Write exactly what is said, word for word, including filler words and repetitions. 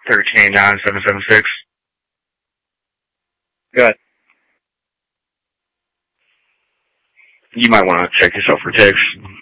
thirteen nine seven seven six. Good. You might want to check yourself for ticks.